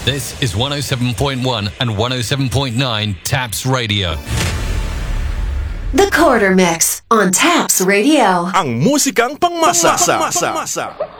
This is 107.1 and 107.9 Taps Radio. The Quarter Mix on Taps Radio. Ang musikang pangmasa.